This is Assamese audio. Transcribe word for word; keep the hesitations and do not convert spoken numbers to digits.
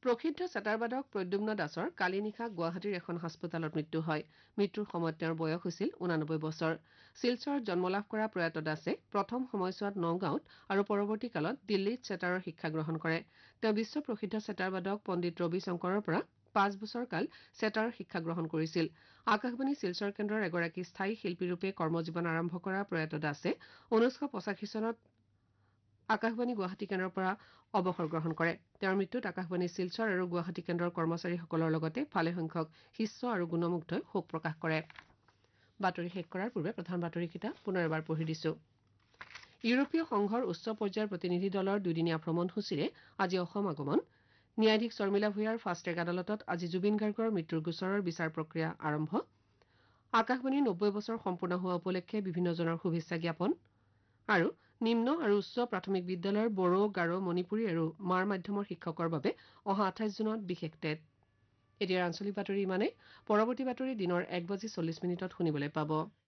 প্ৰসিদ্ধ চেতাৰবাদক প্ৰদ্যুম্ন দাসৰ কালি নিশা গুৱাহাটীৰ এখন হাস্পতালত মৃত্যু হয় মৃত্যুৰ সময়ত তেওঁৰ বয়স হৈছিল ঊনানব্বৈ বছৰ শিলচৰত জন্মলাভ কৰা প্ৰয়াত দাসে প্ৰথম সময়ছোৱাত নগাঁৱত আৰু পৰৱৰ্তী কালত দিল্লীত চেতাৰৰ শিক্ষা গ্ৰহণ কৰে তেওঁ বিশ্ব প্ৰসিদ্ধ চেতাৰবাদক পণ্ডিত ৰবি শংকৰৰ পৰা পাঁচ বছৰ কাল চেতাৰৰ শিক্ষা গ্ৰহণ কৰিছিল আকাশবাণী শিলচৰ কেন্দ্ৰৰ এগৰাকী স্থায়ী শিল্পীৰূপে কৰ্মজীৱন আৰম্ভ কৰা প্ৰয়াত দাসে ঊনৈছশ পঁচাশী চনত আকাশবাণী গুৱাহাটী কেন্দ্ৰৰ পৰা অৱসৰ গ্ৰহণ কৰে তেওঁৰ মৃত্যুত আকাশবাণী শিলচৰ আৰু গুৱাহাটী কেন্দ্ৰৰ কৰ্মচাৰীসকলৰ লগতে ভালেসংখ্যক শিষ্য আৰু গুণমুগ্ধই শোক প্ৰকাশ কৰে বাতৰি শেষ কৰাৰ পূৰ্বে প্ৰধান বাতৰিকেইটা পুনৰ এবাৰ পঢ়ি দিছো ইউৰোপীয় সংঘৰ উচ্চ পৰ্যায়ৰ প্ৰতিনিধি দলৰ দুদিনীয়া ভ্ৰমণসূচীৰে আজি অসম আগমন ন্যায়াধীশ শৰ্মিলা ভূঞাৰ ফাষ্টেগ আদালতত আজি জুবিন গাৰ্গৰ মৃত্যুৰ গোচৰৰ বিচাৰ প্ৰক্ৰিয়া আৰম্ভ আকাশবাণীৰ নব্বৈ বছৰ সম্পূৰ্ণ হোৱা উপলক্ষে বিভিন্নজনৰ শুভেচ্ছা জ্ঞাপন আৰু নিম্ন আৰু উচ্চ প্ৰাথমিক বিদ্যালয়ৰ বড়ো গাৰো মণিপুৰী আৰু মাৰ মাধ্যমৰ শিক্ষকৰ বাবে অহা আঠাইছ জুনত বিশেষ টেট এতিয়া আঞ্চলিক বাতৰি ইমানে পৰৱৰ্তী বাতৰি দিনৰ এক বাজি চল্লিছ মিনিটত শুনিবলৈ পাব